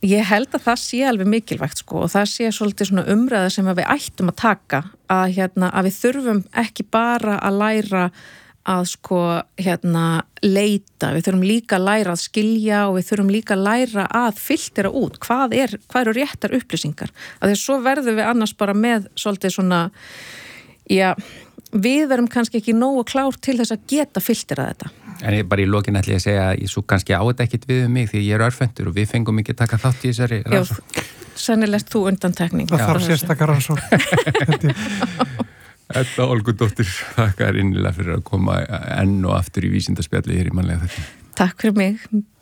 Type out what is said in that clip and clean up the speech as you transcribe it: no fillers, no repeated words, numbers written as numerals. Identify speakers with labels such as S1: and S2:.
S1: Ég held að það sé alveg mikilvægt sko og það sé svolítið svona umræða sem að við ættum að taka að að við þurfum ekki bara að læra að sko leita, við þurfum líka að læra að skilja og við þurfum líka að læra að filtera út hvað eru réttar upplýsingar, að því svo verðum við annars bara með svolítið svona við verum kannski ekki nógu klár til þess að geta filterað þetta.
S2: En ég bara í lokin ætla ég að segja að ég svo kannski á þetta ekkit við mig því ég örfendur og við fengum ekki að taka þátt í þessari rannsókn.
S1: Já, sannilegt þú undantekning.
S3: Það þarf sérstakar rannsókn.
S2: Edda Olgudóttir, þakka innilega fyrir að koma enn og aftur í vísindaspjalli hér í mannlega þetta.
S1: Takk fyrir mig.